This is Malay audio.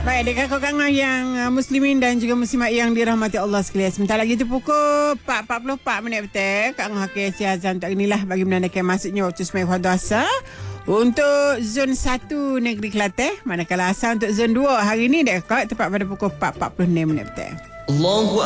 Baik, dekat kawan yang muslimin dan juga muslimat yang dirahmati Allah sekalian. Sebentar lagi tu pukul 4.44 minit betul. Kak Ngah KSC Azam tak inilah bagi menandakan masuknya waktu semai fardu asar untuk zon 1 negeri Kelantan. Manakala asar untuk zon 2 hari ni dekat tepat pada pukul 4.46 minit betul. Allahu